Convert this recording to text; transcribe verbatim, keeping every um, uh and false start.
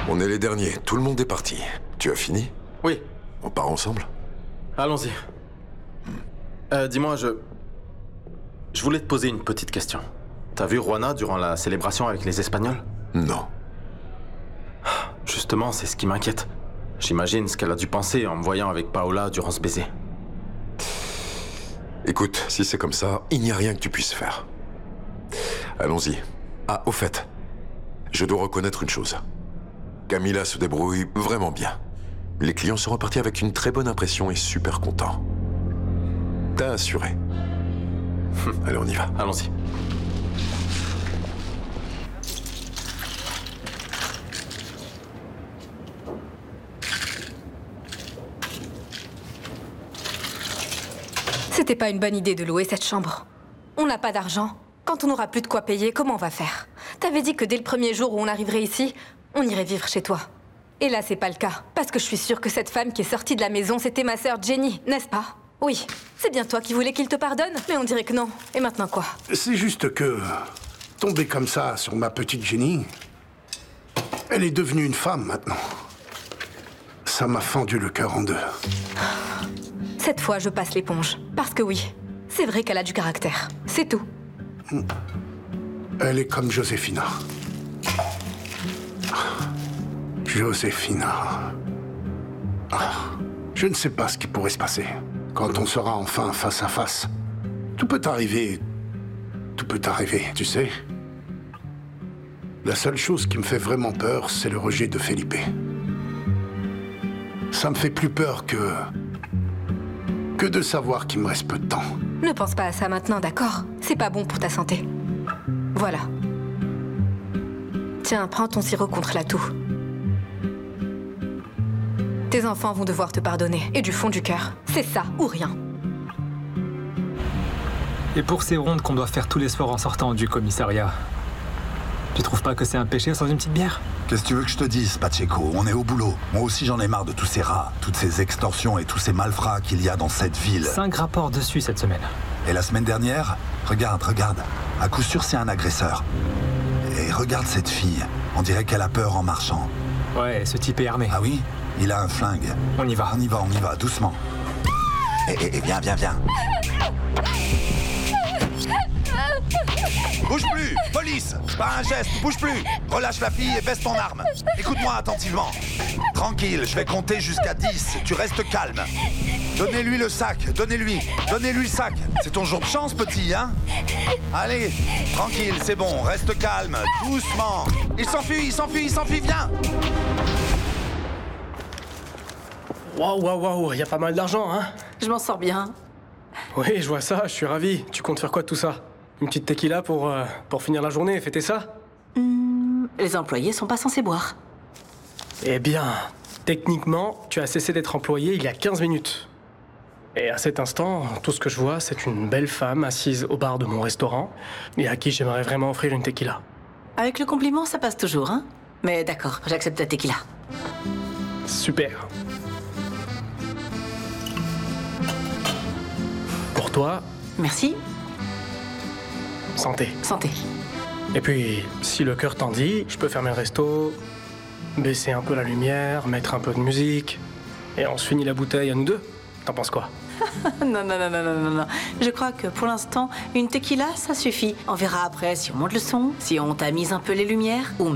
On est les derniers, tout le monde est parti. Tu as fini? Oui. On part ensemble? Allons-y. Euh, dis-moi, je... Je voulais te poser une petite question. T'as vu Juana durant la célébration avec les Espagnols? Non. Justement, c'est ce qui m'inquiète. J'imagine ce qu'elle a dû penser en me voyant avec Paola durant ce baiser. Écoute, si c'est comme ça, il n'y a rien que tu puisses faire. Allons-y. Ah, au fait, je dois reconnaître une chose. Camila se débrouille vraiment bien. Les clients sont repartis avec une très bonne impression et super contents. T'as assuré. Allez, on y va. Allons-y. C'était pas une bonne idée de louer cette chambre. On n'a pas d'argent. Quand on n'aura plus de quoi payer, comment on va faire? T'avais dit que dès le premier jour où on arriverait ici, on irait vivre chez toi. Et là, c'est pas le cas. Parce que je suis sûre que cette femme qui est sortie de la maison, c'était ma sœur Jenny, n'est-ce pas? Oui. C'est bien toi qui voulais qu'il te pardonne? Mais on dirait que non. Et maintenant quoi? C'est juste que... tomber comme ça sur ma petite Jenny... Elle est devenue une femme maintenant. Ça m'a fendu le cœur en deux. Cette fois, je passe l'éponge. Parce que oui, c'est vrai qu'elle a du caractère. C'est tout. Elle est comme Josefina. Josefina. Ah, je ne sais pas ce qui pourrait se passer. Quand on sera enfin face à face. Tout peut arriver. Tout peut arriver, tu sais. La seule chose qui me fait vraiment peur, c'est le rejet de Felipe. Ça me fait plus peur que... que de savoir qu'il me reste peu de temps. Ne pense pas à ça maintenant, d'accord? C'est pas bon pour ta santé. Voilà. Tiens, prends ton sirop contre la toux. Tes enfants vont devoir te pardonner. Et du fond du cœur, c'est ça ou rien. Et pour ces rondes qu'on doit faire tous les soirs en sortant du commissariat, tu trouves pas que c'est un péché sans une petite bière? Qu'est-ce que tu veux que je te dise, Pacheco? On est au boulot. Moi aussi, j'en ai marre de tous ces rats, toutes ces extorsions et tous ces malfrats qu'il y a dans cette ville. Cinq rapports dessus cette semaine. Et la semaine dernière, regarde, regarde. À coup sûr, c'est un agresseur. Et regarde cette fille. On dirait qu'elle a peur en marchant. Ouais, ce type est armé. Ah oui? Il a un flingue. On y va. On y va, on y va, doucement. Eh, eh, eh, viens, viens, viens. Bouge plus! Police! Pas un geste, bouge plus! Relâche la fille et baisse ton arme. Écoute-moi attentivement. Tranquille, je vais compter jusqu'à dix. Tu restes calme. Donnez-lui le sac, donnez-lui. Donnez-lui le sac. C'est ton jour de chance, petit, hein? Allez, tranquille, c'est bon, reste calme, doucement. Il s'enfuit, il s'enfuit, il s'enfuit, viens! Waouh, waouh, waouh, il y a pas mal d'argent, hein? Je m'en sors bien. Oui, je vois ça, je suis ravi. Tu comptes faire quoi de tout ça? Une petite tequila pour, euh, pour finir la journée et fêter ça? Mmh, les employés sont pas censés boire. Eh bien, techniquement, tu as cessé d'être employé il y a quinze minutes. Et à cet instant, tout ce que je vois, c'est une belle femme assise au bar de mon restaurant et à qui j'aimerais vraiment offrir une tequila. Avec le compliment, ça passe toujours, hein? Mais d'accord, j'accepte la tequila. Super. Pour toi, Merci. santé. Santé. Et puis, si le cœur t'en dit, je peux fermer le resto, baisser un peu la lumière, mettre un peu de musique, et on se finit la bouteille à nous deux. T'en penses quoi? Non, non, non, non, non, non, non. Je crois que pour l'instant, une tequila, ça suffit. On verra après si on monte le son, si on tamise un peu les lumières, ou